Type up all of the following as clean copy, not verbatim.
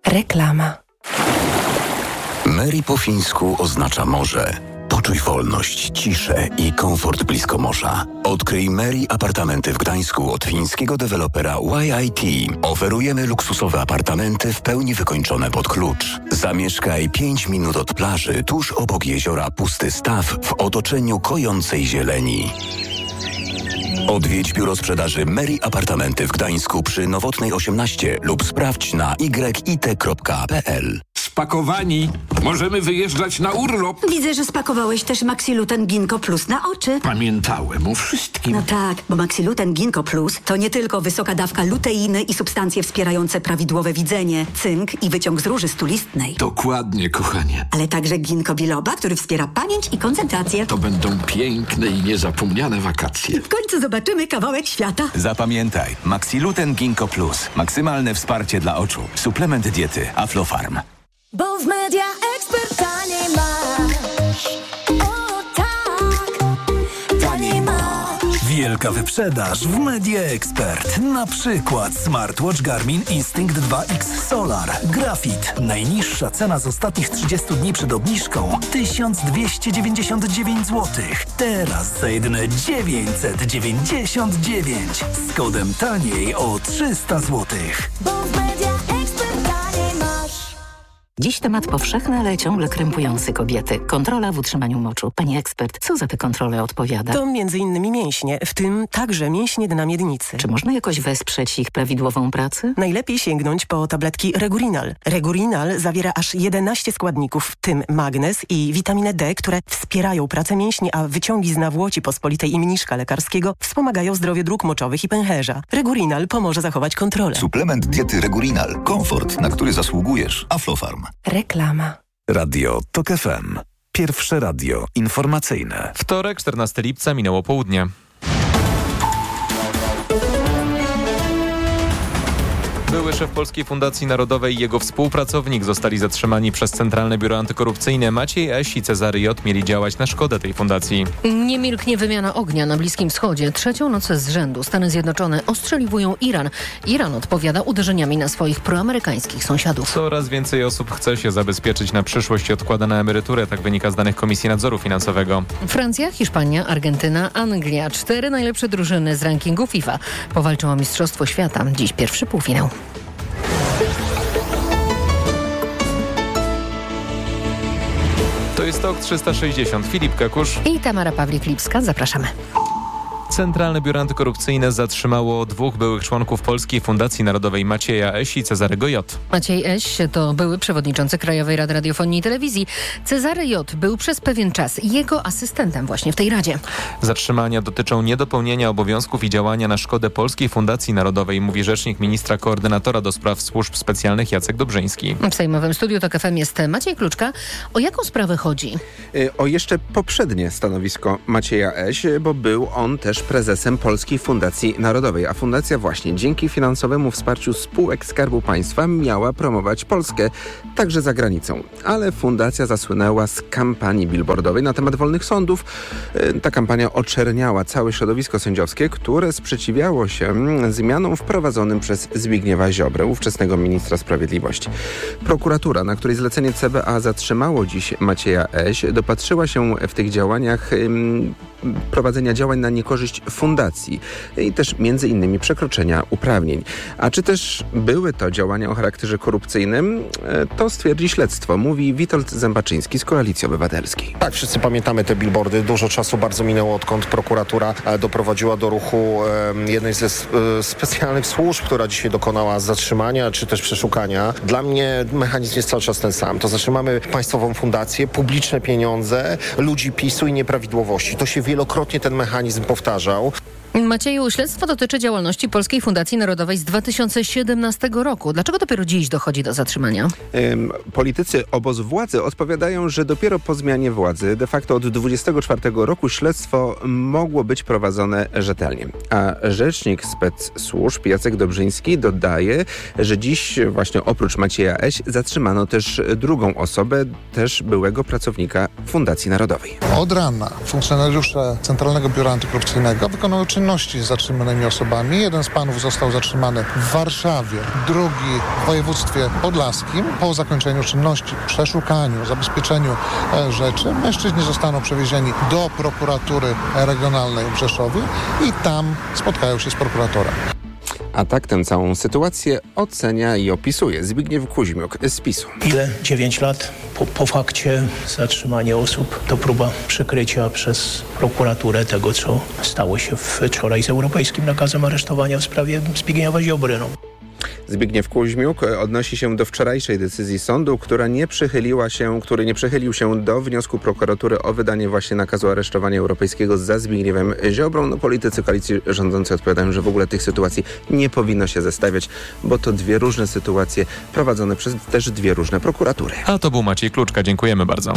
Reklama. Mary po fińsku oznacza morze. Poczuj wolność, ciszę i komfort blisko morza. Odkryj Mary apartamenty w Gdańsku od fińskiego dewelopera YIT. Oferujemy luksusowe apartamenty w pełni wykończone pod klucz. Zamieszkaj 5 minut od plaży, tuż obok jeziora Pusty Staw w otoczeniu kojącej zieleni. Odwiedź biuro sprzedaży Mary Apartamenty w Gdańsku przy Nowotnej 18 lub sprawdź na yit.pl. Spakowani. Możemy wyjeżdżać na urlop. Widzę, że spakowałeś też Maxiluten Ginkgo Plus na oczy. Pamiętałem o wszystkim. No tak, bo Maxiluten Ginkgo Plus to nie tylko wysoka dawka luteiny i substancje wspierające prawidłowe widzenie, cynk i wyciąg z róży stulistnej. Dokładnie, kochanie. Ale także ginkgo biloba, który wspiera pamięć i koncentrację. To będą piękne i niezapomniane wakacje. W końcu zobaczymy kawałek świata. Zapamiętaj, Maxiluten Ginkgo Plus. Maksymalne wsparcie dla oczu. Suplement diety Aflofarm. Bo w Media Expert taniej masz. O tak, taniej masz. Wielka wyprzedaż w Media Expert. Na przykład smartwatch Garmin Instinct 2X Solar. Grafit. Najniższa cena z ostatnich 30 dni przed obniżką 1299 zł. Teraz za jedyne 999. Z kodem taniej o 300 zł. Bo w Media Expert taniej masz. Dziś temat powszechny, ale ciągle krępujący kobiety. Kontrola w utrzymaniu moczu. Pani ekspert, co za tę kontrolę odpowiada? To m.in. mięśnie, w tym także mięśnie dna miednicy. Czy można jakoś wesprzeć ich prawidłową pracę? Najlepiej sięgnąć po tabletki Regurinal. Regurinal zawiera aż 11 składników, w tym magnez i witaminę D, które wspierają pracę mięśni, a wyciągi z nawłoci pospolitej i mniszka lekarskiego wspomagają zdrowie dróg moczowych i pęcherza. Regurinal pomoże zachować kontrolę. Suplement diety Regurinal. Komfort, na który zasługujesz. Aflofarm. Reklama. Radio TOK FM. Pierwsze radio informacyjne. Wtorek, 14 lipca, minęło południe. Były szef Polskiej Fundacji Narodowej i jego współpracownik zostali zatrzymani przez Centralne Biuro Antykorupcyjne. Maciej S. i Cezary J. mieli działać na szkodę tej fundacji. Nie milknie wymiana ognia na Bliskim Wschodzie. Trzecią noc z rzędu Stany Zjednoczone ostrzeliwują Iran. Iran odpowiada uderzeniami na swoich proamerykańskich sąsiadów. Coraz więcej osób chce się zabezpieczyć na przyszłość i odkłada na emeryturę, tak wynika z danych Komisji Nadzoru Finansowego. Francja, Hiszpania, Argentyna, Anglia. 4 najlepsze drużyny z rankingu FIFA powalczą o Mistrzostwo Świata. Dziś pierwszy półfinał. To jest TOK 360. Filip Kakusz i Tamara Pawlik-Lipska. Zapraszamy. Centralne Biuro Antykorupcyjne zatrzymało 2 byłych członków Polskiej Fundacji Narodowej Macieja S. i Cezarego J. Maciej S. to były przewodniczący Krajowej Rady Radiofonii i Telewizji. Cezary J. był przez pewien czas jego asystentem właśnie w tej radzie. Zatrzymania dotyczą niedopełnienia obowiązków i działania na szkodę Polskiej Fundacji Narodowej, mówi rzecznik ministra koordynatora do spraw służb specjalnych Jacek Dobrzyński. W sejmowym studiu TOK FM jest Maciej Kluczka. O jaką sprawę chodzi? O jeszcze poprzednie stanowisko Macieja S., bo był on też prezesem Polskiej Fundacji Narodowej, a fundacja właśnie dzięki finansowemu wsparciu spółek Skarbu Państwa miała promować Polskę także za granicą. Ale fundacja zasłynęła z kampanii billboardowej na temat wolnych sądów. Ta kampania oczerniała całe środowisko sędziowskie, które sprzeciwiało się zmianom wprowadzonym przez Zbigniewa Ziobrę, ówczesnego ministra sprawiedliwości. Prokuratura, na której zlecenie CBA zatrzymało dziś Macieja S., dopatrzyła się w tych działaniach prowadzenia działań na niekorzyść fundacji i też między innymi przekroczenia uprawnień. A czy też były to działania o charakterze korupcyjnym? To stwierdzi śledztwo, mówi Witold Zębaczyński z Koalicji Obywatelskiej. Tak, wszyscy pamiętamy te billboardy. Dużo czasu bardzo minęło, odkąd prokuratura doprowadziła do ruchu jednej ze specjalnych służb, która dzisiaj dokonała zatrzymania czy też przeszukania. Dla mnie mechanizm jest cały czas ten sam. To znaczy mamy państwową fundację, publiczne pieniądze, ludzi PiS-u i nieprawidłowości. To się wielokrotnie ten mechanizm powtarzał. Macieju, śledztwo dotyczy działalności Polskiej Fundacji Narodowej z 2017 roku. Dlaczego dopiero dziś dochodzi do zatrzymania? Politycy obozu władzy odpowiadają, że dopiero po zmianie władzy, de facto od 24 roku, śledztwo mogło być prowadzone rzetelnie. A rzecznik specsłużb Jacek Dobrzyński dodaje, że dziś właśnie oprócz Macieja S. zatrzymano też drugą osobę, też byłego pracownika Fundacji Narodowej. Od rana funkcjonariusze Centralnego Biura Antykorupcyjnego wykonują czynności czynności z zatrzymanymi osobami. Jeden z panów został zatrzymany w Warszawie, drugi w województwie podlaskim. Po zakończeniu czynności, przeszukaniu, zabezpieczeniu rzeczy, mężczyźni zostaną przewiezieni do prokuratury regionalnej w Rzeszowie i tam spotkają się z prokuratorem. A tak tę całą sytuację ocenia i opisuje Zbigniew Kuźmiuk z PiS-u. Ile? 9 lat po fakcie zatrzymanie osób to próba przykrycia przez prokuraturę tego, co stało się wczoraj z europejskim nakazem aresztowania w sprawie Zbigniewa Ziobry. Zbigniew Kuźmiuk odnosi się do wczorajszej decyzji sądu, który nie przychylił się do wniosku prokuratury o wydanie właśnie nakazu aresztowania europejskiego za Zbigniewem Ziobrą. Politycy koalicji rządzącej odpowiadają, że w ogóle tych sytuacji nie powinno się zestawiać, bo to dwie różne sytuacje prowadzone przez też dwie różne prokuratury. A to był Maciej Kluczka. Dziękujemy bardzo.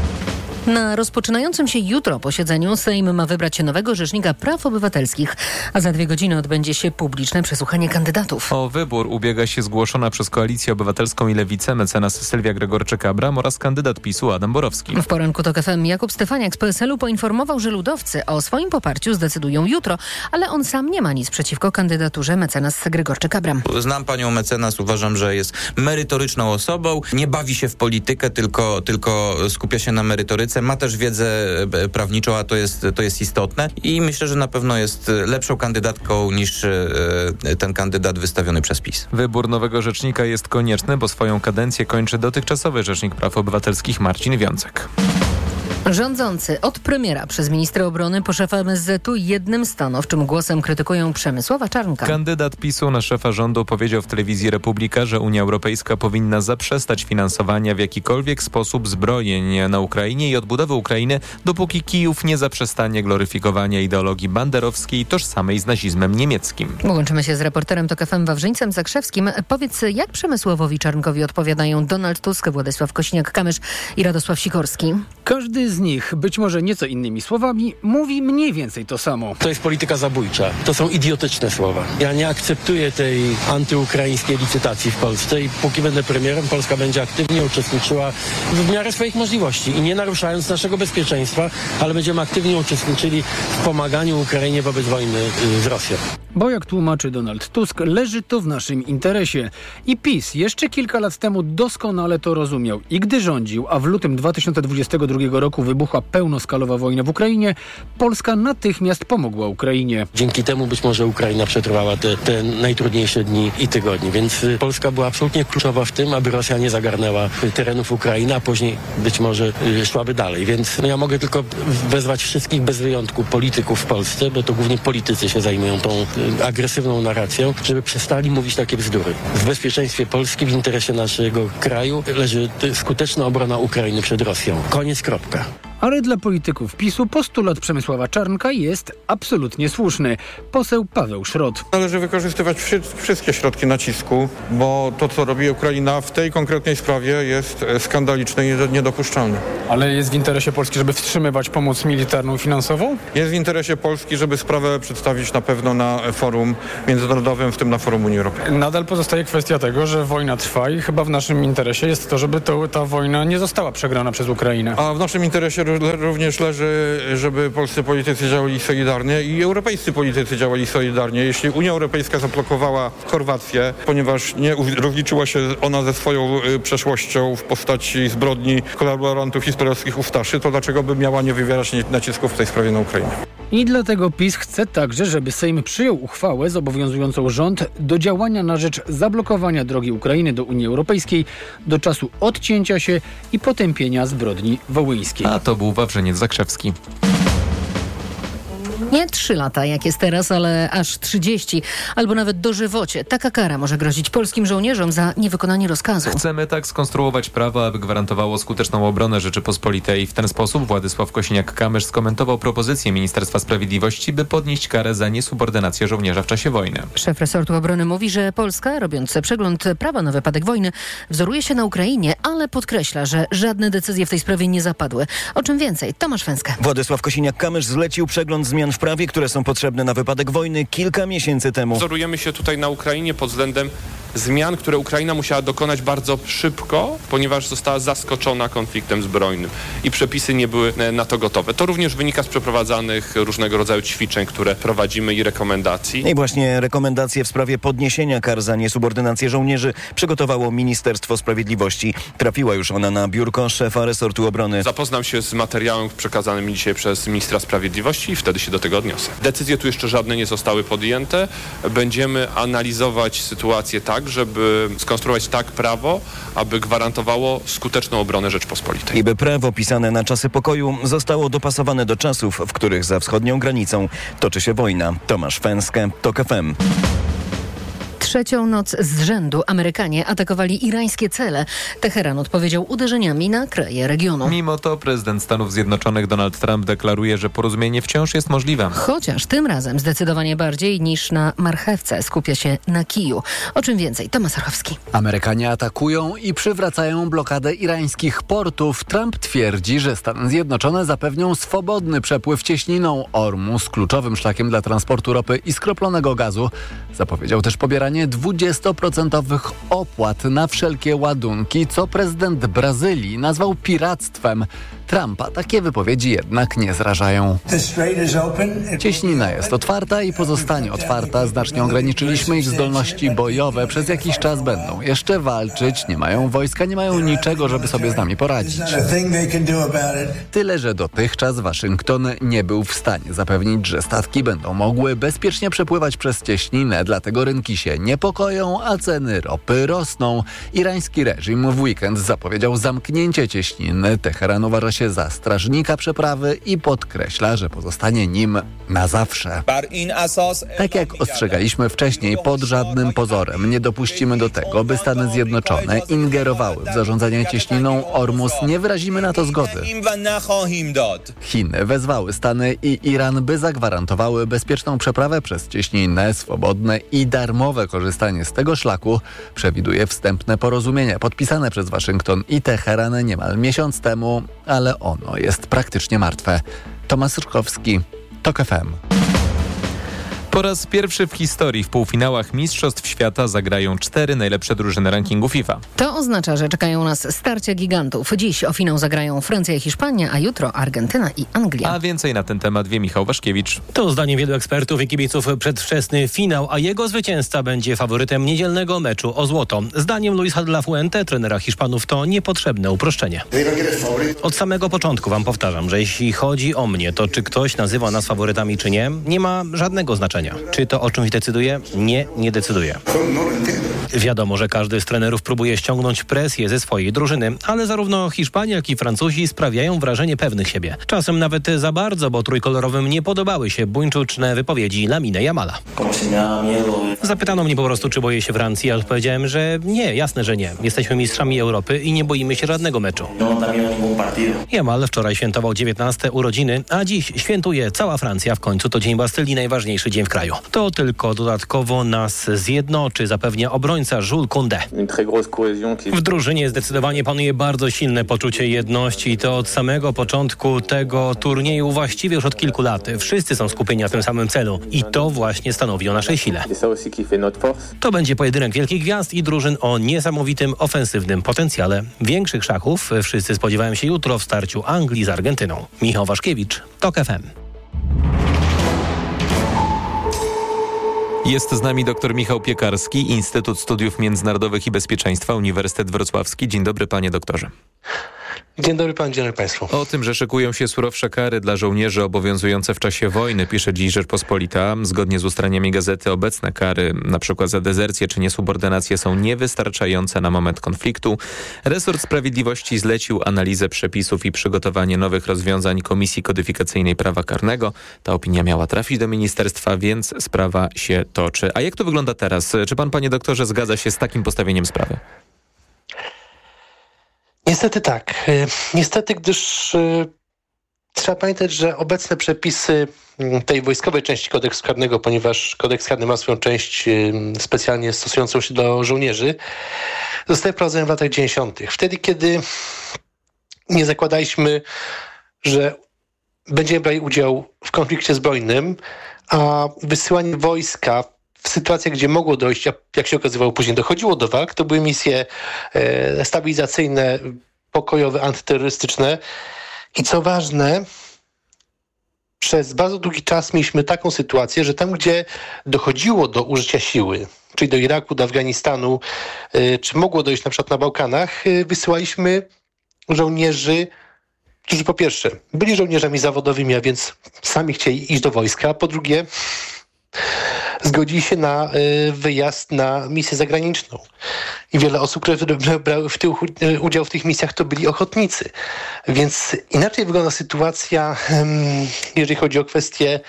Na rozpoczynającym się jutro posiedzeniu Sejm ma wybrać nowego Rzecznika Praw Obywatelskich, a za 2 godziny odbędzie się publiczne przesłuchanie kandydatów. O wybór ubiega się zgłoszona przez Koalicję Obywatelską i Lewicę mecenas Sylwia Gregorczyk-Abram oraz kandydat PiS-u Adam Borowski. W poranku TOK FM Jakub Stefaniak z PSL-u poinformował, że ludowcy o swoim poparciu zdecydują jutro, ale on sam nie ma nic przeciwko kandydaturze mecenas Gregorczyk-Abram. Znam panią mecenas, uważam, że jest merytoryczną osobą, nie bawi się w politykę, tylko skupia się na merytoryce. Ma też wiedzę prawniczą, a to jest istotne i myślę, że na pewno jest lepszą kandydatką niż ten kandydat wystawiony przez PiS. Wybór nowego rzecznika jest konieczny, bo swoją kadencję kończy dotychczasowy Rzecznik Praw Obywatelskich Marcin Wiącek. Rządzący od premiera przez ministra obrony po szefa MSZ-u jednym stanowczym głosem krytykują Przemysława Czarnka. Kandydat PiS-u na szefa rządu powiedział w telewizji Republika, że Unia Europejska powinna zaprzestać finansowania w jakikolwiek sposób zbrojeń na Ukrainie i odbudowy Ukrainy, dopóki Kijów nie zaprzestanie gloryfikowania ideologii banderowskiej tożsamej z nazizmem niemieckim. Łączymy się z reporterem TOK FM Wawrzyńcem Zakrzewskim. Powiedz, jak Przemysławowi Czarnkowi odpowiadają Donald Tusk, Władysław Kosiniak-Kamysz i Radosław Sikorski? Każdy z nich, być może nieco innymi słowami, mówi mniej więcej to samo. To jest polityka zabójcza. To są idiotyczne słowa. Ja nie akceptuję tej antyukraińskiej licytacji w Polsce i póki będę premierem, Polska będzie aktywnie uczestniczyła w miarę swoich możliwości i nie naruszając naszego bezpieczeństwa, ale będziemy aktywnie uczestniczyli w pomaganiu Ukrainie wobec wojny z Rosją. Bo jak tłumaczy Donald Tusk, leży to w naszym interesie. I PiS jeszcze kilka lat temu doskonale to rozumiał. I gdy rządził, a w lutym 2022 roku wybuchła pełnoskalowa wojna w Ukrainie, Polska natychmiast pomogła Ukrainie. Dzięki temu być może Ukraina przetrwała te najtrudniejsze dni i tygodnie, więc Polska była absolutnie kluczowa w tym, aby Rosja nie zagarnęła terenów Ukrainy, a później być może szłaby dalej. Więc ja mogę tylko wezwać wszystkich bez wyjątku polityków w Polsce, bo to głównie politycy się zajmują tą agresywną narracją, żeby przestali mówić takie bzdury. W bezpieczeństwie Polski, w interesie naszego kraju leży skuteczna obrona Ukrainy przed Rosją. Koniec, kropka. Ale dla polityków PiS-u postulat Przemysława Czarnka jest absolutnie słuszny. Poseł Paweł Szrot. Należy wykorzystywać wszystkie środki nacisku, bo to, co robi Ukraina w tej konkretnej sprawie, jest skandaliczne i niedopuszczalne. Ale jest w interesie Polski, żeby wstrzymywać pomoc militarną i finansową? Jest w interesie Polski, żeby sprawę przedstawić na pewno na forum międzynarodowym, w tym na forum Unii Europejskiej. Nadal pozostaje kwestia tego, że wojna trwa i chyba w naszym interesie jest to, żeby ta wojna nie została przegrana przez Ukrainę. A w naszym interesie również leży, żeby polscy politycy działali solidarnie i europejscy politycy działali solidarnie. Jeśli Unia Europejska zablokowała Chorwację, ponieważ nie rozliczyła się ona ze swoją przeszłością w postaci zbrodni kolaborantów historiowskich Ustaszy, to dlaczego by miała nie wywierać nacisków w tej sprawie na Ukrainie? I dlatego PiS chce także, żeby Sejm przyjął uchwałę zobowiązującą rząd do działania na rzecz zablokowania drogi Ukrainy do Unii Europejskiej do czasu odcięcia się i potępienia zbrodni wołyńskiej. A to był Wawrzyniec Zakrzewski. Nie 3 lata, jak jest teraz, ale aż 30, albo nawet dożywocie. Taka kara może grozić polskim żołnierzom za niewykonanie rozkazu. Chcemy tak skonstruować prawo, aby gwarantowało skuteczną obronę Rzeczypospolitej. W ten sposób Władysław Kosiniak-Kamysz skomentował propozycję Ministerstwa Sprawiedliwości, by podnieść karę za niesubordynację żołnierza w czasie wojny. Szef resortu obrony mówi, że Polska, robiąc przegląd prawa na wypadek wojny, wzoruje się na Ukrainie, ale podkreśla, że żadne decyzje w tej sprawie nie zapadły. O czym więcej, Tomasz Węska. Władysław Kosiniak-Kamysz zlecił przegląd zmian w prawie, które są potrzebne na wypadek wojny kilka miesięcy temu. Wzorujemy się tutaj na Ukrainie pod względem zmian, które Ukraina musiała dokonać bardzo szybko, ponieważ została zaskoczona konfliktem zbrojnym i przepisy nie były na to gotowe. To również wynika z przeprowadzanych różnego rodzaju ćwiczeń, które prowadzimy i rekomendacji. I właśnie rekomendacje w sprawie podniesienia kar za niesubordynację żołnierzy przygotowało Ministerstwo Sprawiedliwości. Trafiła już ona na biurko szefa resortu obrony. Zapoznam się z materiałem przekazanym mi dzisiaj przez ministra sprawiedliwości i wtedy się do tego odniosę. Decyzje tu jeszcze żadne nie zostały podjęte. Będziemy analizować sytuację tak, żeby skonstruować tak prawo, aby gwarantowało skuteczną obronę Rzeczpospolitej. I by prawo pisane na czasy pokoju zostało dopasowane do czasów, w których za wschodnią granicą toczy się wojna. Tomasz Fęskę, TOK FM. Trzecią noc z rzędu Amerykanie atakowali irańskie cele. Teheran odpowiedział uderzeniami na kraje regionu. Mimo to prezydent Stanów Zjednoczonych Donald Trump deklaruje, że porozumienie wciąż jest możliwe. Chociaż tym razem zdecydowanie bardziej niż na marchewce skupia się na kiju. O czym więcej, Tomasz Archowski. Amerykanie atakują i przywracają blokadę irańskich portów. Trump twierdzi, że Stany Zjednoczone zapewnią swobodny przepływ cieśniną Ormus, kluczowym szlakiem dla transportu ropy i skroplonego gazu. Zapowiedział też pobieranie 20% opłat na wszelkie ładunki, co prezydent Brazylii nazwał piractwem. Trumpa takie wypowiedzi jednak nie zrażają. Cieśnina jest otwarta i pozostanie otwarta. Znacznie ograniczyliśmy ich zdolności bojowe. Przez jakiś czas będą jeszcze walczyć. Nie mają wojska, nie mają niczego, żeby sobie z nami poradzić. Tyle, że dotychczas Waszyngton nie był w stanie zapewnić, że statki będą mogły bezpiecznie przepływać przez cieśninę. Dlatego rynki się niepokoją, a ceny ropy rosną. Irański reżim w weekend zapowiedział zamknięcie cieśniny. Teheran uważa się za strażnika przeprawy i podkreśla, że pozostanie nim na zawsze. Tak jak ostrzegaliśmy wcześniej, pod żadnym pozorem nie dopuścimy do tego, by Stany Zjednoczone ingerowały w zarządzanie cieśniną Ormus. Nie wyrazimy na to zgody. Chiny wezwały Stany i Iran, by zagwarantowały bezpieczną przeprawę przez cieśninę, swobodne i darmowe korzystanie z tego szlaku. Przewiduje wstępne porozumienie podpisane przez Waszyngton i Teheran niemal miesiąc temu, ale ono jest praktycznie martwe. Tomasz Rykowski, TOK FM. Po raz pierwszy w historii w półfinałach Mistrzostw Świata zagrają 4 najlepsze drużyny rankingu FIFA. To oznacza, że czekają nas starcia gigantów. Dziś o finał zagrają Francja i Hiszpania, a jutro Argentyna i Anglia. A więcej na ten temat wie Michał Waszkiewicz. To zdaniem wielu ekspertów i kibiców przedwczesny finał, a jego zwycięzca będzie faworytem niedzielnego meczu o złoto. Zdaniem Luisa de la Fuente, trenera Hiszpanów, to niepotrzebne uproszczenie. Od samego początku wam powtarzam, że jeśli chodzi o mnie, to czy ktoś nazywa nas faworytami czy nie, nie ma żadnego znaczenia. Czy to o czymś decyduje? Nie decyduje. Wiadomo, że każdy z trenerów próbuje ściągnąć presję ze swojej drużyny, ale zarówno Hiszpanie, jak i Francuzi sprawiają wrażenie pewnych siebie. Czasem nawet za bardzo, bo trójkolorowym nie podobały się buńczuczne wypowiedzi Lamine Yamala. Zapytano mnie po prostu, czy boję się Francji, ale odpowiedziałem, że nie, jasne, że nie. Jesteśmy mistrzami Europy i nie boimy się żadnego meczu. Yamal wczoraj świętował 19 urodziny, a dziś świętuje cała Francja. W końcu to Dzień Bastylii, najważniejszy dzień w kraju. To tylko dodatkowo nas zjednoczy, zapewnia obrońca Jules Koundé. W drużynie zdecydowanie panuje bardzo silne poczucie jedności i to od samego początku tego turnieju, właściwie już od kilku lat. Wszyscy są skupieni na tym samym celu i to właśnie stanowi o naszej sile. To będzie pojedynek wielkich gwiazd i drużyn o niesamowitym ofensywnym potencjale. Większych szachów wszyscy spodziewają się jutro w starciu Anglii z Argentyną. Michał Waszkiewicz, TOK FM. Jest z nami dr Michał Piekarski, Instytut Studiów Międzynarodowych i Bezpieczeństwa, Uniwersytet Wrocławski. Dzień dobry, panie doktorze. Dzień dobry pan, dzień dobry państwu. O tym, że szykują się surowsze kary dla żołnierzy obowiązujące w czasie wojny, pisze dziś Rzeczpospolita. Zgodnie z ustaleniami gazety obecne kary, np. za dezercję czy niesubordynację, są niewystarczające na moment konfliktu. Resort Sprawiedliwości zlecił analizę przepisów i przygotowanie nowych rozwiązań Komisji Kodyfikacyjnej Prawa Karnego. Ta opinia miała trafić do ministerstwa, więc sprawa się toczy. A jak to wygląda teraz? Czy pan, panie doktorze, zgadza się z takim postawieniem sprawy? Niestety tak. Niestety, gdyż trzeba pamiętać, że obecne przepisy tej wojskowej części kodeksu karnego, ponieważ kodeks karny ma swoją część specjalnie stosującą się do żołnierzy, zostały wprowadzone w latach 90. Wtedy, kiedy nie zakładaliśmy, że będziemy brali udział w konflikcie zbrojnym, a wysyłanie wojska w sytuacjach, gdzie mogło dojść, a jak się okazywało później dochodziło do walk, to były misje stabilizacyjne, pokojowe, antyterrorystyczne i co ważne, przez bardzo długi czas mieliśmy taką sytuację, że tam, gdzie dochodziło do użycia siły, czyli do Iraku, do Afganistanu, czy mogło dojść na przykład na Bałkanach, wysyłaliśmy żołnierzy, którzy po pierwsze byli żołnierzami zawodowymi, a więc sami chcieli iść do wojska, a po drugie zgodzili się na wyjazd na misję zagraniczną. I wiele osób, które brały udział w tych misjach, to byli ochotnicy. Więc inaczej wygląda sytuacja, jeżeli chodzi o kwestię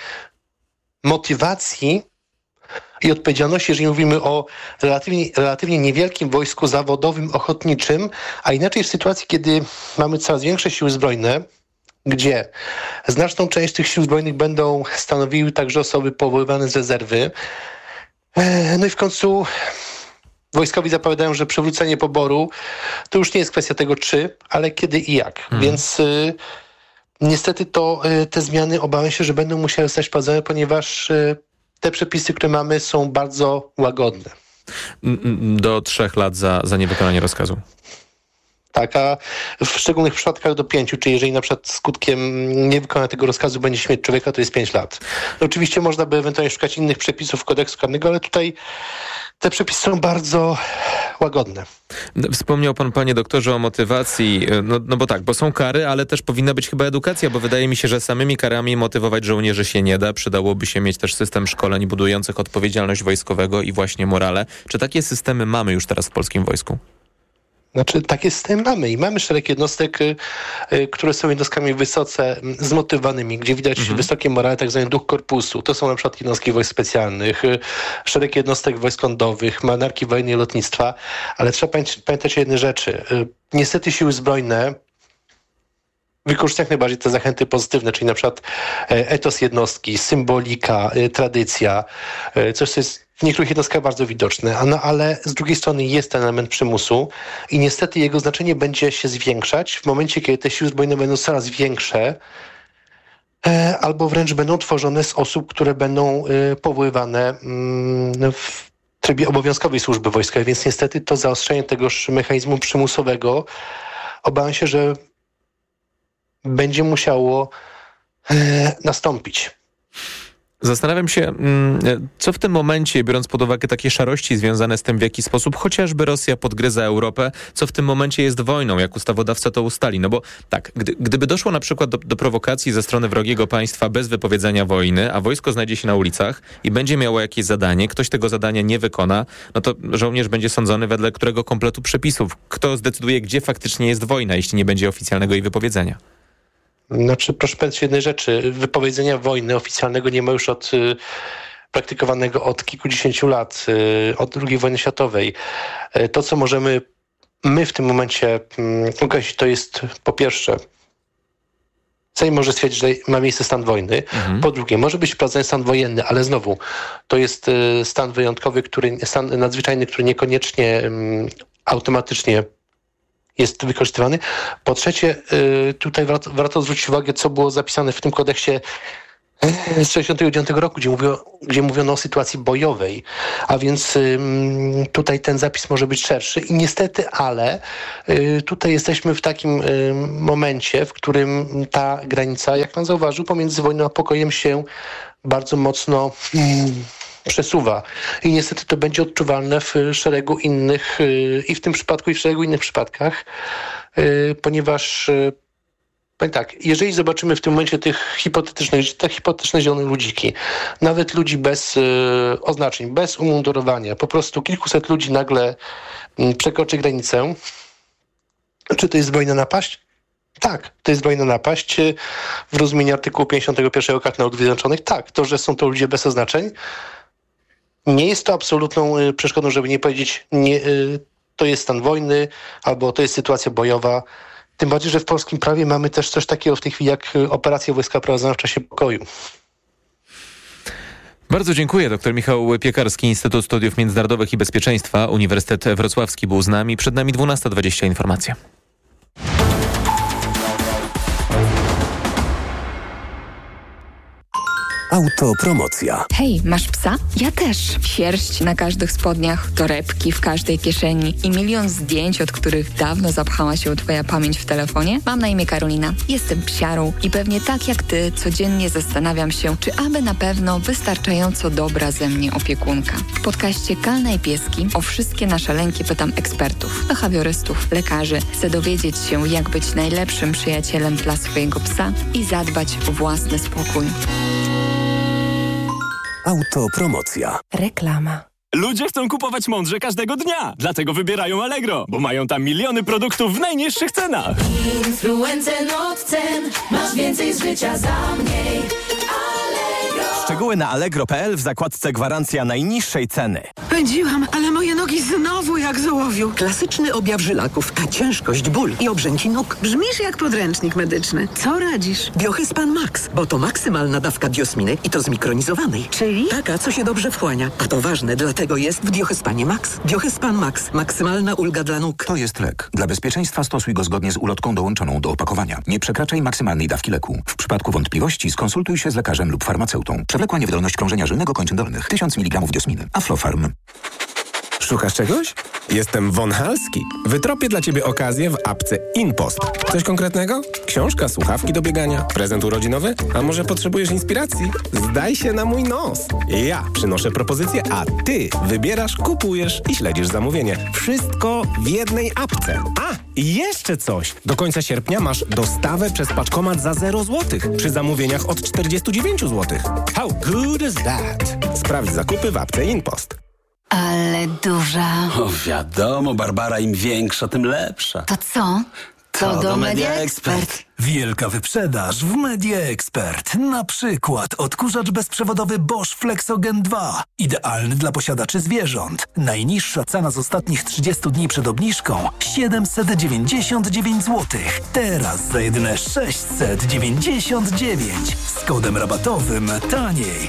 motywacji i odpowiedzialności, jeżeli mówimy o relatywnie niewielkim wojsku zawodowym, ochotniczym, a inaczej w sytuacji, kiedy mamy coraz większe siły zbrojne, gdzie znaczną część tych sił zbrojnych będą stanowiły także osoby powoływane z rezerwy. No i w końcu wojskowi zapowiadają, że przywrócenie poboru to już nie jest kwestia tego czy, ale kiedy i jak. Więc niestety te zmiany obawiam się, że będą musiały zostać wprowadzone, ponieważ te przepisy, które mamy, są bardzo łagodne. Do 3 lat za niewykonanie rozkazu. Tak, a w szczególnych przypadkach do 5, czyli jeżeli na przykład skutkiem niewykonania tego rozkazu będzie śmierć człowieka, to jest 5 lat. Oczywiście można by ewentualnie szukać innych przepisów kodeksu karnego, ale tutaj te przepisy są bardzo łagodne. Wspomniał pan, panie doktorze, o motywacji, no bo tak, bo są kary, ale też powinna być chyba edukacja, bo wydaje mi się, że samymi karami motywować żołnierzy się nie da. Przydałoby się mieć też system szkoleń budujących odpowiedzialność wojskowego i właśnie morale. Czy takie systemy mamy już teraz w polskim wojsku? Znaczy, takie systemy mamy i mamy szereg jednostek, które są jednostkami wysoce zmotywowanymi, gdzie widać wysokie morale, tak zwany duch korpusu. To są na przykład jednostki wojsk specjalnych, szereg jednostek wojsk lądowych, marynarki wojennej, lotnictwa, ale trzeba pamiętać o jednej rzeczy. Niestety siły zbrojne wykorzystują jak najbardziej te zachęty pozytywne, czyli na przykład etos jednostki, symbolika, tradycja, coś, co jest w niektórych jednostkach bardzo widoczne, ale z drugiej strony jest ten element przymusu i niestety jego znaczenie będzie się zwiększać w momencie, kiedy te siły zbrojne będą coraz większe albo wręcz będą tworzone z osób, które będą powoływane w trybie obowiązkowej służby wojskowej, więc niestety to zaostrzenie tegoż mechanizmu przymusowego obawiam się, że będzie musiało nastąpić. Zastanawiam się, co w tym momencie, biorąc pod uwagę takie szarości związane z tym, w jaki sposób chociażby Rosja podgryza Europę, co w tym momencie jest wojną, jak ustawodawca to ustali. No bo tak, gdyby doszło na przykład do prowokacji ze strony wrogiego państwa bez wypowiedzenia wojny, a wojsko znajdzie się na ulicach i będzie miało jakieś zadanie, ktoś tego zadania nie wykona, no to żołnierz będzie sądzony wedle którego kompletu przepisów. Kto zdecyduje, gdzie faktycznie jest wojna, jeśli nie będzie oficjalnego jej wypowiedzenia? Znaczy, proszę powiedzieć jednej rzeczy. Wypowiedzenia wojny oficjalnego nie ma już praktykowanego od kilkudziesięciu lat, od II wojny światowej. To, co możemy my w tym momencie określić, to jest po pierwsze, Sejm może stwierdzić, że ma miejsce stan wojny. Po drugie, może być wprowadzony stan wojenny, ale znowu, to jest stan wyjątkowy, stan nadzwyczajny, który niekoniecznie automatycznie jest wykorzystywany. Po trzecie, tutaj warto zwrócić uwagę, co było zapisane w tym kodeksie z 1969 roku, gdzie mówiono o sytuacji bojowej, a więc tutaj ten zapis może być szerszy i niestety, ale tutaj jesteśmy w takim momencie, w którym ta granica, jak pan zauważył, pomiędzy wojną a pokojem się bardzo mocno przesuwa. I niestety to będzie odczuwalne w szeregu innych, i w tym przypadku, i w szeregu innych przypadkach, ponieważ tak, jeżeli zobaczymy w tym momencie te hipotetyczne zielone ludziki, nawet ludzi bez oznaczeń, bez umundurowania, po prostu kilkuset ludzi nagle przekroczy granicę, czy to jest zbrojna napaść? Tak, to jest zbrojna napaść w rozumieniu artykułu 51 Karty Narodów Zjednoczonych. Tak, to, że są to ludzie bez oznaczeń, nie jest to absolutną przeszkodą, żeby nie powiedzieć, to jest stan wojny albo to jest sytuacja bojowa. Tym bardziej, że w polskim prawie mamy też coś takiego w tej chwili jak operacja wojska prowadzona w czasie pokoju. Bardzo dziękuję. Dr Michał Piekarski, Instytut Studiów Międzynarodowych i Bezpieczeństwa, Uniwersytet Wrocławski był z nami. Przed nami 12:20 informacje. Autopromocja. Hej, masz psa? Ja też. Sierść na każdych spodniach, torebki w każdej kieszeni i milion zdjęć, od których dawno zapchała się twoja pamięć w telefonie? Mam na imię Karolina. Jestem psiarą i pewnie tak jak ty codziennie zastanawiam się, czy aby na pewno wystarczająco dobra ze mnie opiekunka. W podcaście Kalna i Pieski o wszystkie nasze lęki pytam ekspertów, behawiorystów, lekarzy. Chcę dowiedzieć się, jak być najlepszym przyjacielem dla swojego psa i zadbać o własny spokój. Autopromocja. Reklama. Ludzie chcą kupować mądrze każdego dnia, dlatego wybierają Allegro, bo mają tam miliony produktów w najniższych cenach. Influencer od cen, masz więcej z życia za mniej. Allegro. Szczegóły na allegro.pl w zakładce gwarancja najniższej ceny. Pędziłam, ale moje nogi znowu jak z ołowiu. Klasyczny objaw żylaków, a ciężkość, ból i obrzęki nóg. Brzmisz jak podręcznik medyczny. Co radzisz? Biohyspan Max, bo to maksymalna dawka diosminy i to zmikronizowanej. Czyli? Taka, co się dobrze wchłania. A to ważne, dlatego jest w Biohyspanie Max. Biohyspan Max. Maksymalna ulga dla nóg. To jest lek. Dla bezpieczeństwa stosuj go zgodnie z ulotką dołączoną do opakowania. Nie przekraczaj maksymalnej dawki leku. W przypadku wątpliwości skonsultuj się z lekarzem lub farmaceutą. Przewlekła niewydolność krążenia żylnego kończyn dolnych. 1000 mg diosminy. Aflofarm. Szukasz czegoś? Jestem Von Halski. Wytropię dla Ciebie okazję w apce InPost. Coś konkretnego? Książka, słuchawki do biegania, prezent urodzinowy? A może potrzebujesz inspiracji? Zdaj się na mój nos. Ja przynoszę propozycję, a Ty wybierasz, kupujesz i śledzisz zamówienie. Wszystko w jednej apce. A, i jeszcze coś. Do końca sierpnia masz dostawę przez paczkomat za 0 zł przy zamówieniach od 49 zł. How good is that? Sprawdź zakupy w apce InPost. Ale duża. O, wiadomo, Barbara, im większa, tym lepsza. To co? To do Media Expert. Wielka wyprzedaż w Media Expert. Na przykład odkurzacz bezprzewodowy Bosch Flexogen 2. Idealny dla posiadaczy zwierząt. Najniższa cena z ostatnich 30 dni przed obniżką 799 zł. Teraz za jedyne 699. Z kodem rabatowym taniej.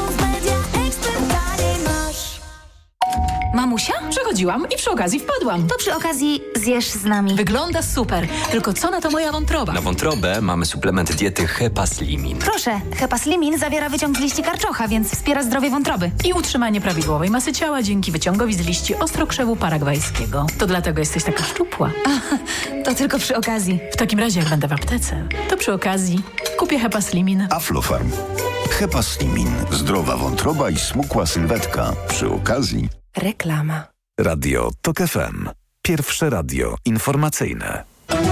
Mamusia? Przechodziłam i przy okazji wpadłam. To przy okazji zjesz z nami. Wygląda super, tylko co na to moja wątroba? Na wątrobę mamy suplement diety Hepaslimin. Proszę, Hepaslimin zawiera wyciąg z liści karczocha, więc wspiera zdrowie wątroby. I utrzymanie prawidłowej masy ciała dzięki wyciągowi z liści ostrokrzewu paragwajskiego. To dlatego jesteś taka szczupła. To tylko przy okazji. W takim razie, jak będę w aptece, to przy okazji kupię Hepaslimin. Aflofarm. Hepaslimin. Zdrowa wątroba i smukła sylwetka. Przy okazji... Reklama. Radio TOK FM. Pierwsze radio informacyjne.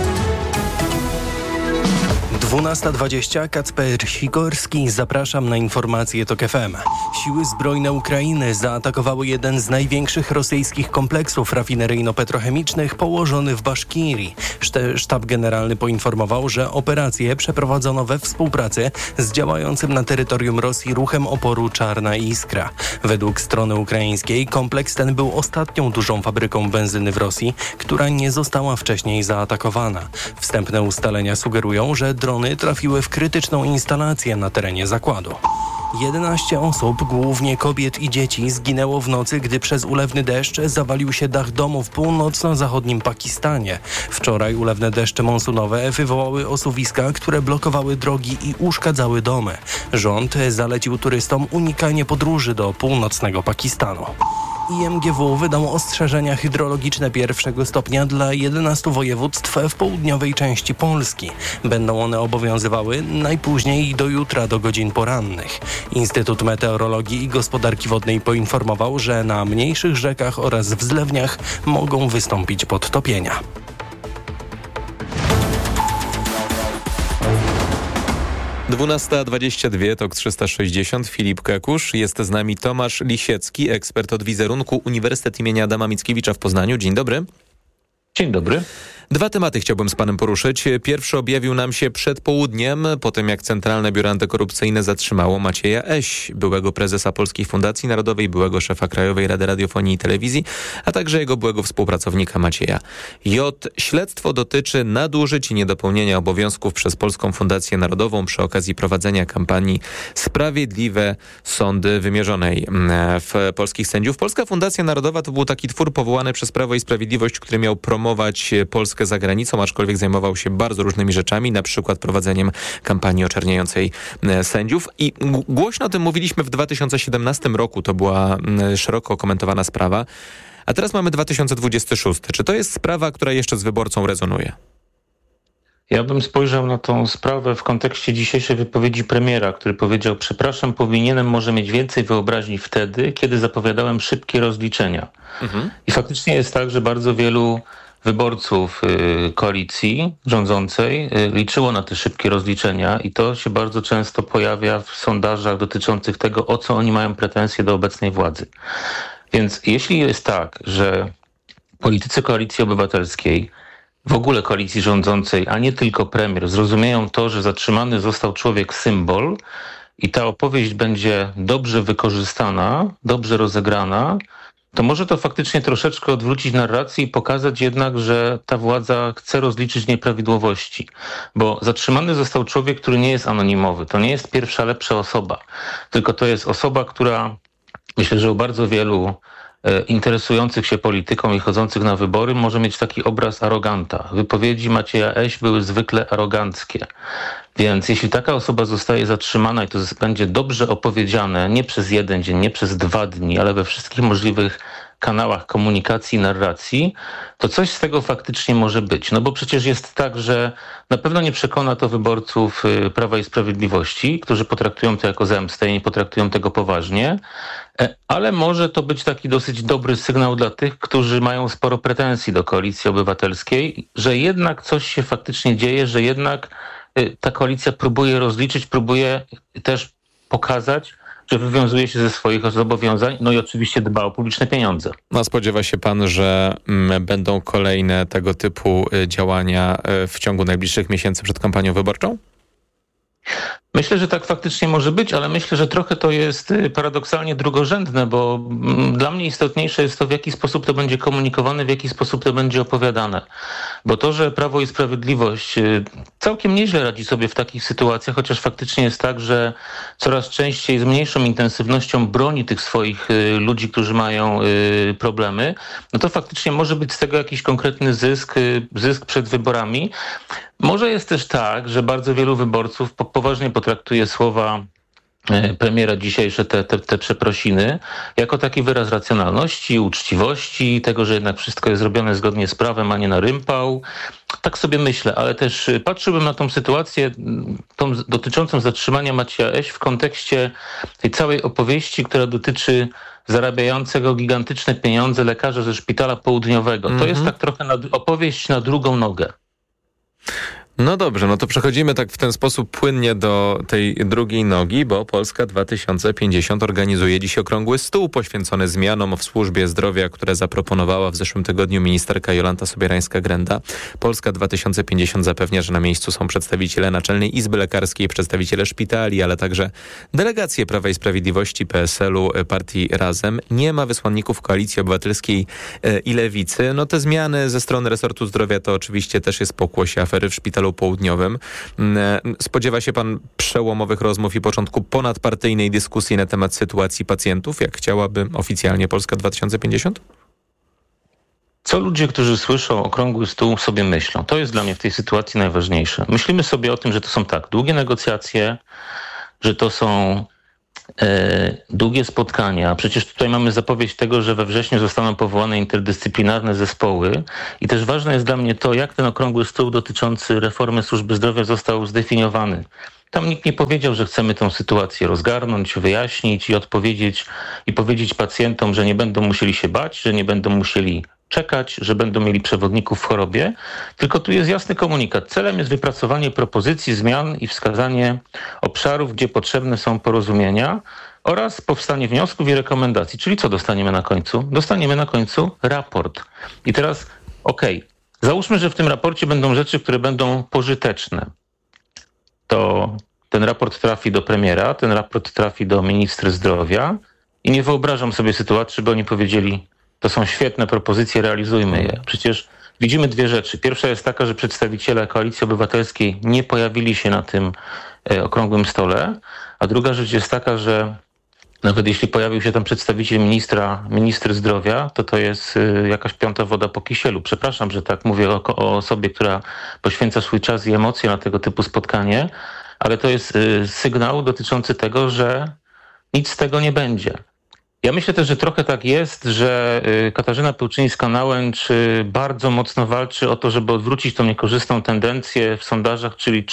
12:20. Kacper Sikorski. Zapraszam na informacje TOK FM. Siły zbrojne Ukrainy zaatakowały jeden z największych rosyjskich kompleksów rafineryjno-petrochemicznych położony w Baszkirii. Sztab generalny poinformował, że operację przeprowadzono we współpracy z działającym na terytorium Rosji ruchem oporu Czarna Iskra. Według strony ukraińskiej kompleks ten był ostatnią dużą fabryką benzyny w Rosji, która nie została wcześniej zaatakowana. Wstępne ustalenia sugerują, że drony trafiły w krytyczną instalację na terenie zakładu. 11 osób, głównie kobiet i dzieci, zginęło w nocy, gdy przez ulewny deszcz zawalił się dach domu w północno-zachodnim Pakistanie. Wczoraj ulewne deszcze monsunowe wywołały osuwiska, które blokowały drogi i uszkadzały domy. Rząd zalecił turystom unikanie podróży do północnego Pakistanu. IMGW wydał ostrzeżenia hydrologiczne pierwszego stopnia dla 11 województw w południowej części Polski. Będą one obowiązywały najpóźniej do jutra do godzin porannych. Instytut Meteorologii i Gospodarki Wodnej poinformował, że na mniejszych rzekach oraz w zlewniach mogą wystąpić podtopienia. Dwunasta 22, TOK 360, Filip Kekusz. Jest z nami Tomasz Lisiecki, ekspert od wizerunku, Uniwersytet imienia Adama Mickiewicza w Poznaniu. Dzień dobry. Dzień dobry. Dwa tematy chciałbym z panem poruszyć. Pierwszy objawił nam się przed południem, po tym jak Centralne Biuro Antykorupcyjne zatrzymało Macieja Eś, byłego prezesa Polskiej Fundacji Narodowej, byłego szefa Krajowej Rady Radiofonii i Telewizji, a także jego byłego współpracownika Macieja J. Śledztwo dotyczy nadużyć i niedopełnienia obowiązków przez Polską Fundację Narodową przy okazji prowadzenia kampanii Sprawiedliwe Sądy wymierzonej w polskich sędziów. Polska Fundacja Narodowa to był taki twór powołany przez Prawo i Sprawiedliwość, który miał promować Polskę troszkę za granicą, aczkolwiek zajmował się bardzo różnymi rzeczami, na przykład prowadzeniem kampanii oczerniającej sędziów. I głośno o tym mówiliśmy w 2017 roku. To była szeroko komentowana sprawa. A teraz mamy 2026. Czy to jest sprawa, która jeszcze z wyborcą rezonuje? Ja bym spojrzał na tą sprawę w kontekście dzisiejszej wypowiedzi premiera, który powiedział: przepraszam, powinienem może mieć więcej wyobraźni wtedy, kiedy zapowiadałem szybkie rozliczenia. I faktycznie jest tak, że bardzo wielu wyborców koalicji rządzącej liczyło na te szybkie rozliczenia i to się bardzo często pojawia w sondażach dotyczących tego, o co oni mają pretensje do obecnej władzy. Więc jeśli jest tak, że politycy Koalicji Obywatelskiej, w ogóle koalicji rządzącej, a nie tylko premier, zrozumieją to, że zatrzymany został człowiek symbol i ta opowieść będzie dobrze wykorzystana, dobrze rozegrana, to może to faktycznie troszeczkę odwrócić narrację i pokazać jednak, że ta władza chce rozliczyć nieprawidłowości. Bo zatrzymany został człowiek, który nie jest anonimowy. To nie jest pierwsza, lepsza osoba, tylko to jest osoba, która, myślę, że u bardzo wielu interesujących się polityką i chodzących na wybory może mieć taki obraz aroganta. Wypowiedzi Macieja Eś były zwykle aroganckie. Więc jeśli taka osoba zostaje zatrzymana i to będzie dobrze opowiedziane, nie przez jeden dzień, nie przez 2 dni, ale we wszystkich możliwych kanałach komunikacji i narracji, to coś z tego faktycznie może być. No bo przecież jest tak, że na pewno nie przekona to wyborców Prawa i Sprawiedliwości, którzy potraktują to jako zemstę i nie potraktują tego poważnie, ale może to być taki dosyć dobry sygnał dla tych, którzy mają sporo pretensji do Koalicji Obywatelskiej, że jednak coś się faktycznie dzieje, że jednak ta koalicja próbuje rozliczyć, próbuje też pokazać, że wywiązuje się ze swoich zobowiązań, no i oczywiście dba o publiczne pieniądze. A spodziewa się pan, że będą kolejne tego typu działania w ciągu najbliższych miesięcy przed kampanią wyborczą? Myślę, że tak faktycznie może być, ale myślę, że trochę to jest paradoksalnie drugorzędne, bo dla mnie istotniejsze jest to, w jaki sposób to będzie komunikowane, w jaki sposób to będzie opowiadane. Bo to, że Prawo i Sprawiedliwość całkiem nieźle radzi sobie w takich sytuacjach, chociaż faktycznie jest tak, że coraz częściej z mniejszą intensywnością broni tych swoich ludzi, którzy mają problemy, no to faktycznie może być z tego jakiś konkretny zysk przed wyborami. Może jest też tak, że bardzo wielu wyborców poważnie potraktuje słowa premiera dzisiejsze, te przeprosiny, jako taki wyraz racjonalności, uczciwości, tego, że jednak wszystko jest zrobione zgodnie z prawem, a nie na rympał. Tak sobie myślę, ale też patrzyłbym na tą sytuację dotyczącą zatrzymania Macieja Eś w kontekście tej całej opowieści, która dotyczy zarabiającego gigantyczne pieniądze lekarza ze Szpitala Południowego. To jest tak trochę opowieść na drugą nogę. No dobrze, no to przechodzimy tak w ten sposób płynnie do tej drugiej nogi, bo Polska 2050 organizuje dziś okrągły stół poświęcony zmianom w służbie zdrowia, które zaproponowała w zeszłym tygodniu ministerka Jolanta Sobierańska-Grenda. Polska 2050 zapewnia, że na miejscu są przedstawiciele Naczelnej Izby Lekarskiej, przedstawiciele szpitali, ale także delegacje Prawa i Sprawiedliwości, PSL-u, partii Razem. Nie ma wysłanników Koalicji Obywatelskiej i Lewicy. No te zmiany ze strony resortu zdrowia to oczywiście też jest pokłosie afery w Szpitalu Południowym. Spodziewa się pan przełomowych rozmów i początku ponadpartyjnej dyskusji na temat sytuacji pacjentów, jak chciałaby oficjalnie Polska 2050? Co ludzie, którzy słyszą okrągły stół, sobie myślą? To jest dla mnie w tej sytuacji najważniejsze. Myślimy sobie o tym, że to są tak długie negocjacje, że to są długie spotkania. Przecież tutaj mamy zapowiedź tego, że we wrześniu zostaną powołane interdyscyplinarne zespoły i też ważne jest dla mnie to, jak ten okrągły stół dotyczący reformy służby zdrowia został zdefiniowany. Tam nikt nie powiedział, że chcemy tę sytuację rozgarnąć, wyjaśnić i powiedzieć pacjentom, że nie będą musieli się bać, że nie będą musieli czekać, że będą mieli przewodników w chorobie, tylko tu jest jasny komunikat. Celem jest wypracowanie propozycji zmian i wskazanie obszarów, gdzie potrzebne są porozumienia oraz powstanie wniosków i rekomendacji. Czyli co dostaniemy na końcu? Dostaniemy na końcu raport. I teraz, załóżmy, że w tym raporcie będą rzeczy, które będą pożyteczne. To ten raport trafi do premiera, ten raport trafi do ministra zdrowia i nie wyobrażam sobie sytuacji, żeby oni powiedzieli: to są świetne propozycje, realizujmy je. Przecież widzimy dwie rzeczy. Pierwsza jest taka, że przedstawiciele Koalicji Obywatelskiej nie pojawili się na tym okrągłym stole, a druga rzecz jest taka, że Nawet jeśli pojawił się tam przedstawiciel minister zdrowia, to jest jakaś piąta woda po kisielu. Przepraszam, że tak mówię o osobie, która poświęca swój czas i emocje na tego typu spotkanie, ale to jest sygnał dotyczący tego, że nic z tego nie będzie. Ja myślę też, że trochę tak jest, że Katarzyna Pełczyńska-Nałęcz bardzo mocno walczy o to, żeby odwrócić tą niekorzystną tendencję w sondażach, czyli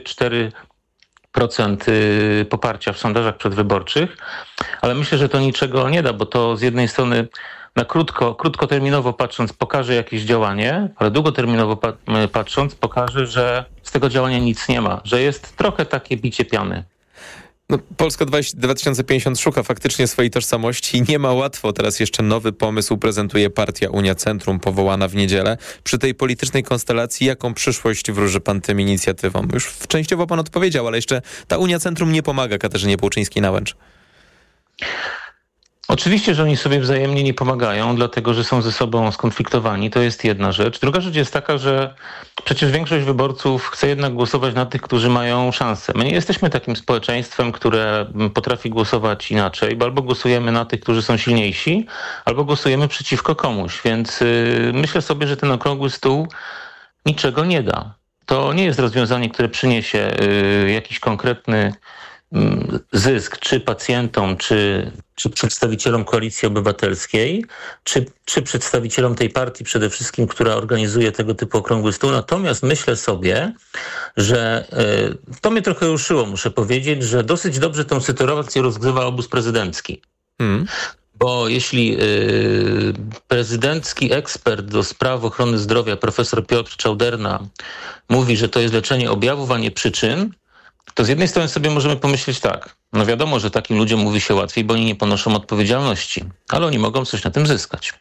3-4% poparcia w sondażach przedwyborczych, ale myślę, że to niczego nie da, bo to z jednej strony na krótkoterminowo patrząc pokaże jakieś działanie, ale długoterminowo patrząc pokaże, że z tego działania nic nie ma, że jest trochę takie bicie piany. No, Polska 2050 szuka faktycznie swojej tożsamości i nie ma łatwo. Teraz jeszcze nowy pomysł prezentuje partia Unia Centrum, powołana w niedzielę. Przy tej politycznej konstelacji jaką przyszłość wróży pan tym inicjatywom? Już częściowo pan odpowiedział, ale jeszcze ta Unia Centrum nie pomaga Katarzynie Pełczyńskiej-Nałęcz. Oczywiście, że oni sobie wzajemnie nie pomagają, dlatego że są ze sobą skonfliktowani. To jest jedna rzecz. Druga rzecz jest taka, że przecież większość wyborców chce jednak głosować na tych, którzy mają szansę. My nie jesteśmy takim społeczeństwem, które potrafi głosować inaczej, bo albo głosujemy na tych, którzy są silniejsi, albo głosujemy przeciwko komuś. Więc myślę sobie, że ten okrągły stół niczego nie da. To nie jest rozwiązanie, które przyniesie jakiś konkretny zysk czy pacjentom, czy przedstawicielom Koalicji Obywatelskiej, czy przedstawicielom tej partii przede wszystkim, która organizuje tego typu okrągły stół. Natomiast myślę sobie, że to mnie trochę ruszyło, muszę powiedzieć, że dosyć dobrze tę sytuację rozgrywa obóz prezydencki. Bo jeśli prezydencki ekspert do spraw ochrony zdrowia, profesor Piotr Czauderna, mówi, że to jest leczenie objawów, a nie przyczyn, to z jednej strony sobie możemy pomyśleć tak, no wiadomo, że takim ludziom mówi się łatwiej, bo oni nie ponoszą odpowiedzialności, ale oni mogą coś na tym zyskać.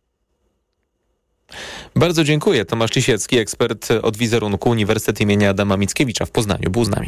Bardzo dziękuję. Tomasz Lisiecki, ekspert od wizerunku Uniwersytet imienia Adama Mickiewicza w Poznaniu, był z nami.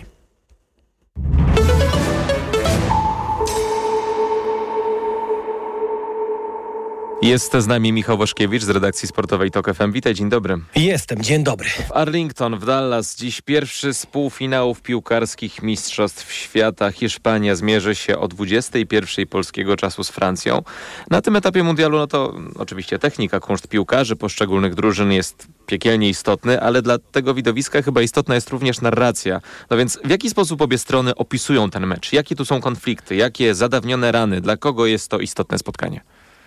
Jest z nami Michał Waszkiewicz z redakcji sportowej TOK FM. Witaj, dzień dobry. Jestem, dzień dobry. W Arlington w Dallas dziś pierwszy z półfinałów piłkarskich Mistrzostw Świata. Hiszpania zmierzy się o 21:00 polskiego czasu z Francją. Na tym etapie mundialu, no to oczywiście technika, kunszt piłkarzy poszczególnych drużyn jest piekielnie istotny, ale dla tego widowiska chyba istotna jest również narracja. No więc w jaki sposób obie strony opisują ten mecz? Jakie tu są konflikty? Jakie zadawnione rany? Dla kogo jest to istotne spotkanie?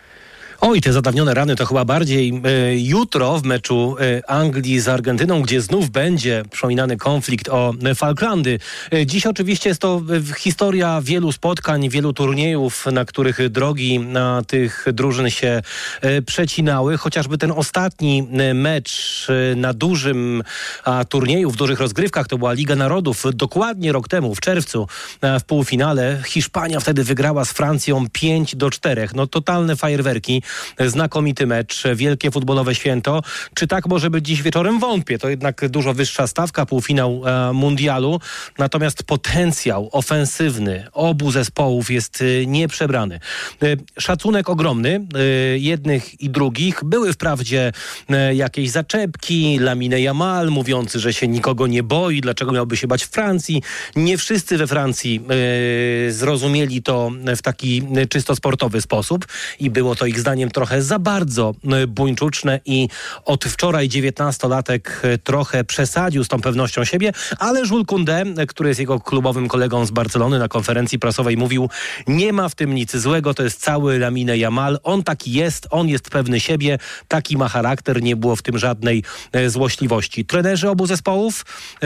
Oj, te zadawnione rany to chyba bardziej jutro w meczu Anglii z Argentyną, gdzie znów będzie przypominany konflikt o Falklandy. Dziś oczywiście jest to historia wielu spotkań, wielu turniejów, na których drogi tych drużyn się przecinały. Chociażby ten ostatni mecz na dużym turnieju, w dużych rozgrywkach, to była Liga Narodów. Dokładnie rok temu, w czerwcu, w półfinale Hiszpania wtedy wygrała z Francją 5-4. No totalne fajerwerki. Znakomity mecz, wielkie futbolowe święto. Czy tak może być dziś wieczorem? Wątpię. To jednak dużo wyższa stawka, półfinał mundialu. Natomiast potencjał ofensywny obu zespołów jest nieprzebrany. Szacunek ogromny jednych i drugich. Były wprawdzie jakieś zaczepki. Lamine Yamal mówiący, że się nikogo nie boi. Dlaczego miałby się bać w Francji? Nie wszyscy we Francji zrozumieli to w taki czysto sportowy sposób i było to ich zdaniem trochę za bardzo buńczuczne i od wczoraj 19-latek trochę przesadził z tą pewnością siebie, ale Jules Koundé, który jest jego klubowym kolegą z Barcelony, na konferencji prasowej mówił, nie ma w tym nic złego, to jest cały Lamine Yamal, on taki jest, on jest pewny siebie, taki ma charakter, nie było w tym żadnej złośliwości. Trenerzy obu zespołów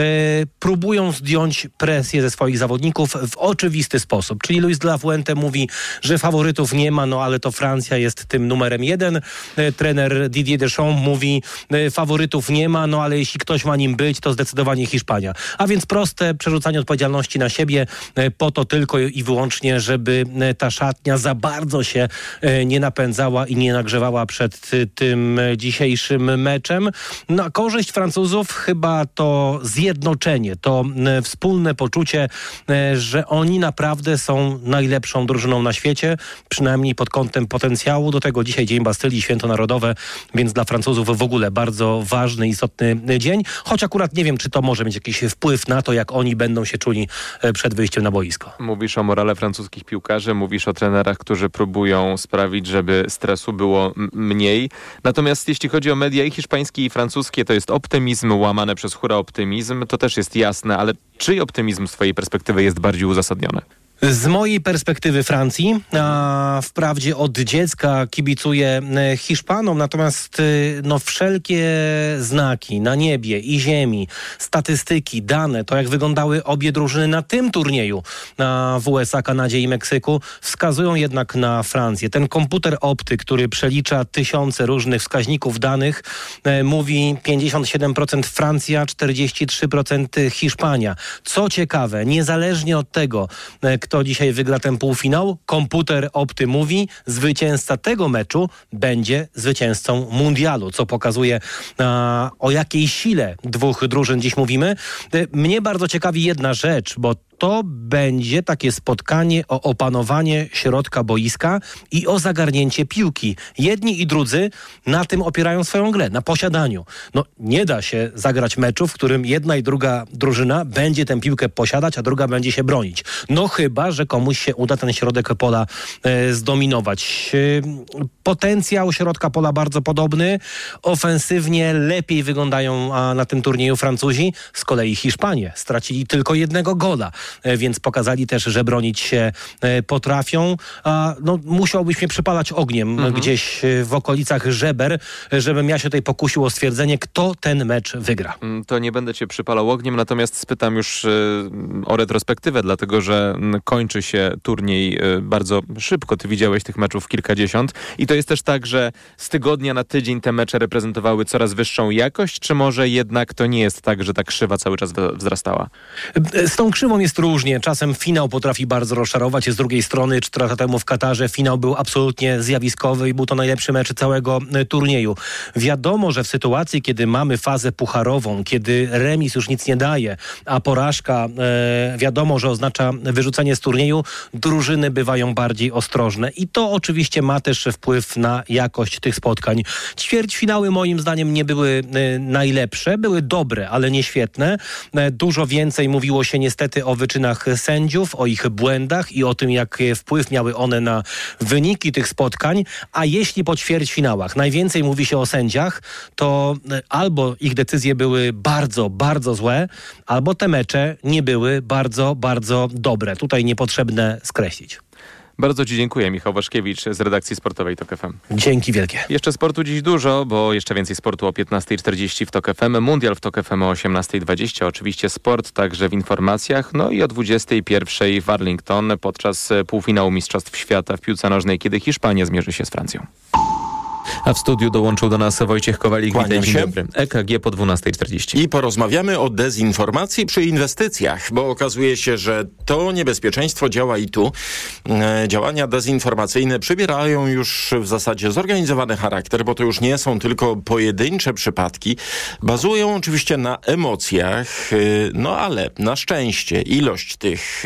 próbują zdjąć presję ze swoich zawodników w oczywisty sposób, czyli Luis de la Fuente mówi, że faworytów nie ma, no ale to Francja jest tym numerem 1. Trener Didier Deschamps mówi, faworytów nie ma, no ale jeśli ktoś ma nim być, to zdecydowanie Hiszpania. A więc proste przerzucanie odpowiedzialności na siebie po to tylko i wyłącznie, żeby ta szatnia za bardzo się nie napędzała i nie nagrzewała przed tym dzisiejszym meczem. Na korzyść Francuzów chyba to zjednoczenie, to wspólne poczucie, że oni naprawdę są najlepszą drużyną na świecie, przynajmniej pod kątem potencjału do tego lutego. Dzisiaj Dzień Bastylii, święto narodowe, więc dla Francuzów w ogóle bardzo ważny, istotny dzień. Choć akurat nie wiem, czy to może mieć jakiś wpływ na to, jak oni będą się czuli przed wyjściem na boisko. Mówisz o morale francuskich piłkarzy, mówisz o trenerach, którzy próbują sprawić, żeby stresu było mniej. Natomiast jeśli chodzi o media i hiszpańskie, i francuskie, to jest optymizm łamane przez hura optymizm. To też jest jasne, ale czyj optymizm z twojej perspektywy jest bardziej uzasadniony? Z mojej perspektywy Francji, a wprawdzie od dziecka kibicuję Hiszpanom, natomiast wszelkie znaki na niebie i ziemi, statystyki, dane, to jak wyglądały obie drużyny na tym turnieju w USA, Kanadzie i Meksyku, wskazują jednak na Francję. Ten komputer opty, który przelicza tysiące różnych wskaźników danych, mówi 57% Francja, 43% Hiszpania. Co ciekawe, niezależnie od tego, kto dzisiaj wygra ten półfinał, komputer opty mówi, zwycięzca tego meczu będzie zwycięzcą mundialu, co pokazuje o jakiej sile dwóch drużyn dziś mówimy. Mnie bardzo ciekawi jedna rzecz, bo to będzie takie spotkanie o opanowanie środka boiska i o zagarnięcie piłki. Jedni i drudzy na tym opierają swoją grę, na posiadaniu. Nie da się zagrać meczu, w którym jedna i druga drużyna będzie tę piłkę posiadać, a druga będzie się bronić. Chyba że komuś się uda ten środek pola zdominować. Potencjał środka pola bardzo podobny. Ofensywnie lepiej wyglądają na tym turnieju Francuzi. Z kolei Hiszpanie stracili tylko jednego gola, więc pokazali też, że bronić się potrafią. Musiałbyś mnie przypalać ogniem gdzieś w okolicach żeber, żebym ja się tutaj pokusił o stwierdzenie, kto ten mecz wygra. To nie będę cię przypalał ogniem, natomiast spytam już o retrospektywę, dlatego że kończy się turniej bardzo szybko. Ty widziałeś tych meczów kilkadziesiąt i to jest też tak, że z tygodnia na tydzień te mecze reprezentowały coraz wyższą jakość, czy może jednak to nie jest tak, że ta krzywa cały czas wzrastała? Z tą krzywą jest różnie. Czasem finał potrafi bardzo rozczarować. Z drugiej strony 4 lata temu w Katarze finał był absolutnie zjawiskowy i był to najlepszy mecz całego turnieju. Wiadomo, że w sytuacji, kiedy mamy fazę pucharową, kiedy remis już nic nie daje, a porażka wiadomo, że oznacza wyrzucenie z turnieju, drużyny bywają bardziej ostrożne. I to oczywiście ma też wpływ na jakość tych spotkań. Ćwierćfinały moim zdaniem nie były najlepsze, były dobre, ale nie świetne. Dużo więcej mówiło się niestety o wyczynach sędziów, o ich błędach i o tym, jaki wpływ miały one na wyniki tych spotkań. A jeśli po ćwierćfinałach najwięcej mówi się o sędziach, to albo ich decyzje były bardzo, bardzo złe, albo te mecze nie były bardzo, bardzo dobre. Tutaj niepotrzebne skreślić. Bardzo ci dziękuję. Michał Waszkiewicz z redakcji sportowej TOK FM. Dzięki wielkie. Jeszcze sportu dziś dużo, bo jeszcze więcej sportu o 15:40 w TOK FM. Mundial w TOK FM o 18:20. Oczywiście sport także w informacjach. I o 21:00 w Arlington podczas półfinału Mistrzostw Świata w piłce nożnej, kiedy Hiszpania zmierzy się z Francją. A w studiu dołączył do nas Wojciech Kowalik. Witaj, dzień dobry. EKG po 12:40. I porozmawiamy o dezinformacji przy inwestycjach, bo okazuje się, że to niebezpieczeństwo działa i tu. Działania dezinformacyjne przybierają już w zasadzie zorganizowany charakter, bo to już nie są tylko pojedyncze przypadki. Bazują oczywiście na emocjach, ale na szczęście ilość tych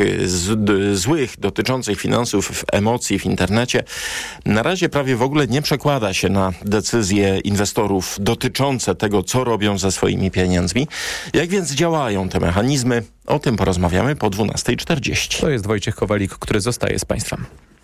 złych dotyczących finansów emocji w internecie na razie prawie w ogóle nie przekłada się na decyzje inwestorów dotyczące tego, co robią ze swoimi pieniędzmi. Jak więc działają te mechanizmy? O tym porozmawiamy po 12:40. To jest Wojciech Kowalik, który zostaje z Państwem.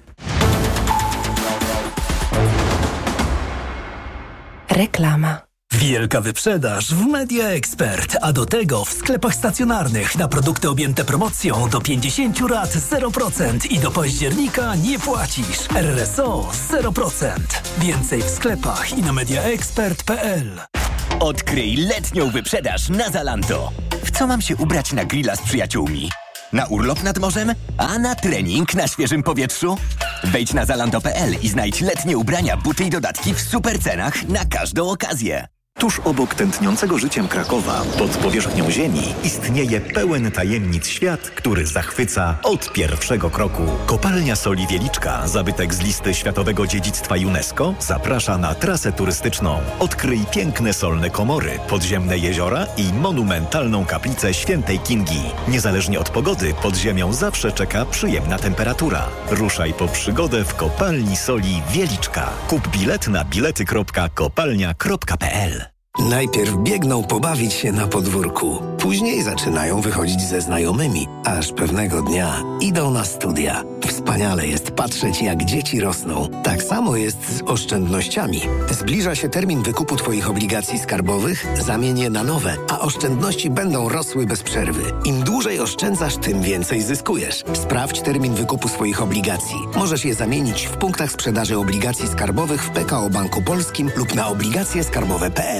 Reklama. Wielka wyprzedaż w Media Expert, a do tego w sklepach stacjonarnych na produkty objęte promocją do 50 rat 0% i do października nie płacisz. RRSO 0%. Więcej w sklepach i na mediaexpert.pl. Odkryj letnią wyprzedaż na Zalando. W co mam się ubrać na grilla z przyjaciółmi? Na urlop nad morzem? A na trening na świeżym powietrzu? Wejdź na zalando.pl i znajdź letnie ubrania, buty i dodatki w super cenach na każdą okazję. Tuż obok tętniącego życiem Krakowa, pod powierzchnią ziemi, istnieje pełen tajemnic świat, który zachwyca od pierwszego kroku. Kopalnia Soli Wieliczka, zabytek z listy Światowego Dziedzictwa UNESCO, zaprasza na trasę turystyczną. Odkryj piękne solne komory, podziemne jeziora i monumentalną kaplicę Świętej Kingi. Niezależnie od pogody, pod ziemią zawsze czeka przyjemna temperatura. Ruszaj po przygodę w Kopalni Soli Wieliczka. Kup bilet na bilety.kopalnia.pl. Najpierw biegną pobawić się na podwórku, później zaczynają wychodzić ze znajomymi, aż pewnego dnia idą na studia. Wspaniale jest patrzeć, jak dzieci rosną. Tak samo jest z oszczędnościami. Zbliża się termin wykupu Twoich obligacji skarbowych, zamień je na nowe, a oszczędności będą rosły bez przerwy. Im dłużej oszczędzasz, tym więcej zyskujesz. Sprawdź termin wykupu swoich obligacji. Możesz je zamienić w punktach sprzedaży obligacji skarbowych w PKO Banku Polskim lub na obligacjeskarbowe.pl.